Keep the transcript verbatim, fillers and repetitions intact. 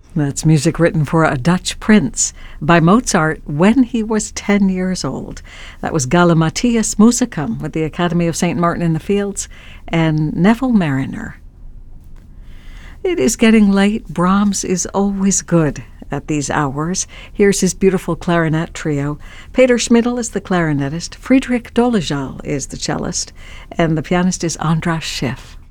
That's music written for a Dutch prince by Mozart when he was ten years old. That was Galimatias Musicum with the Academy of Saint Martin in the Fields and Neville Mariner. It is getting late. Brahms is always good at these hours. Here's his beautiful clarinet trio. Peter Schmidl is the clarinetist, Friedrich Dolezal is the cellist, and the pianist is Andras Schiff.